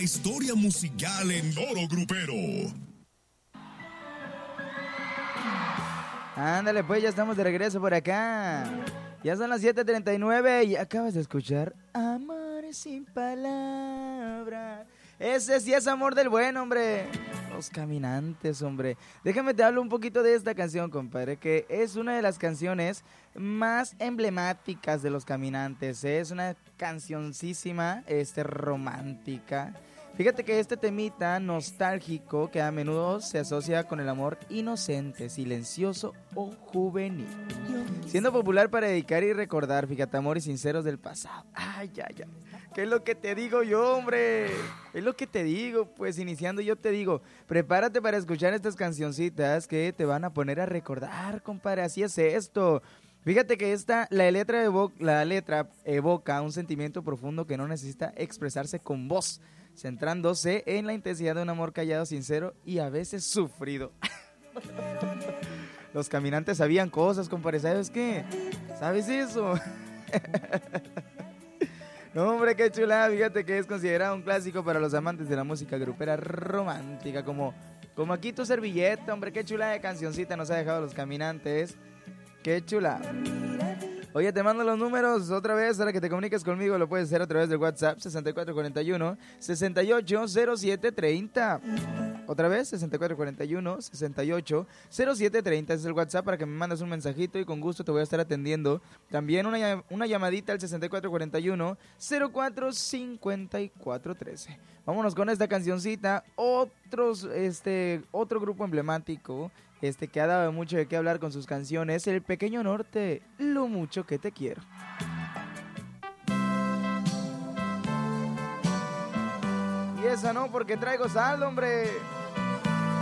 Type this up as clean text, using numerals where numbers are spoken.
historia musical en Oro Grupero. Ándale, pues ya estamos de regreso por acá. Ya son las 7:39 y acabas de escuchar Amor sin palabras. Ese sí es amor del buen, hombre. Los Caminantes, hombre. Déjame te hablo un poquito de esta canción, compadre, que es una de las canciones más emblemáticas de Los Caminantes. Es una cancioncísima, romántica. Fíjate que este temita nostálgico que a menudo se asocia con el amor inocente, silencioso o juvenil, siendo popular para dedicar y recordar, fíjate, amores sinceros del pasado. Ay, ay, ay. ¿Qué es lo que te digo yo, hombre? Es lo que te digo, pues iniciando yo te digo, prepárate para escuchar estas cancioncitas que te van a poner a recordar, compadre, así es esto. Fíjate que la letra evoca un sentimiento profundo que no necesita expresarse con voz, centrándose en la intensidad de un amor callado, sincero y a veces sufrido. Los Caminantes sabían cosas, compadre, ¿sabes qué? ¿Sabes eso? No, hombre, qué chulada, fíjate que es considerado un clásico para los amantes de la música grupera romántica, como aquí tu servilleta, hombre, qué chulada de cancioncita nos ha dejado Los Caminantes, qué chulada. Oye, te mando los números otra vez para que te comuniques conmigo. Lo puedes hacer a través del WhatsApp 6441-680730. Otra vez, 6441-680730. Es el WhatsApp para que me mandes un mensajito y con gusto te voy a estar atendiendo. También una llamadita al 6441-045413. Vámonos con esta cancioncita. Otro grupo emblemático que ha dado mucho de qué hablar con sus canciones, El Pequeño Norte, Lo mucho que te quiero. Y esa no, porque traigo saldo, hombre.